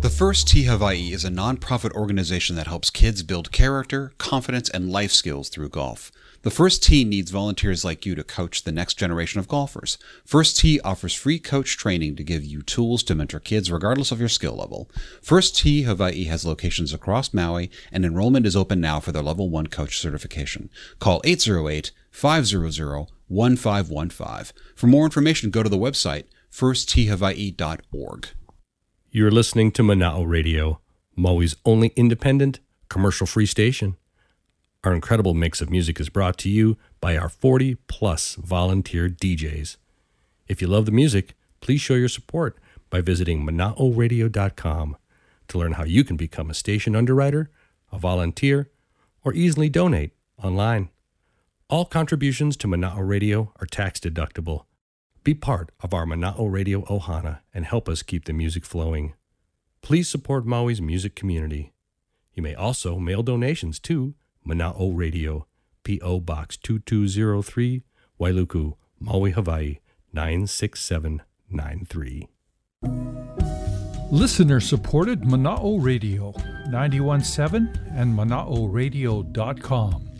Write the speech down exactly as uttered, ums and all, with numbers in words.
The First Tee Hawaii is a nonprofit organization that helps kids build character, confidence, and life skills through golf. The First Tee needs volunteers like you to coach the next generation of golfers. First Tee offers free coach training to give you tools to mentor kids regardless of your skill level. First Tee Hawaii has locations across Maui, and enrollment is open now for their Level one coach certification. Call eight oh eight, five hundred, one five one five. For more information, go to the website first tee hawaii dot org. You're listening to Mana'o Radio, Maui's only independent, commercial-free station. Our incredible mix of music is brought to you by our forty-plus volunteer D Js. If you love the music, please show your support by visiting mana'o radio dot com to learn how you can become a station underwriter, a volunteer, or easily donate online. All contributions to Mana'o Radio are tax-deductible. Be part of our Mana'o Radio Ohana and help us keep the music flowing. Please support Maui's music community. You may also mail donations to Mana'o Radio, P O. Box two two zero three, Wailuku, Maui, Hawaii, nine six seven nine three. Listener-supported Mana'o Radio, ninety-one point seven and mana'o radio dot com.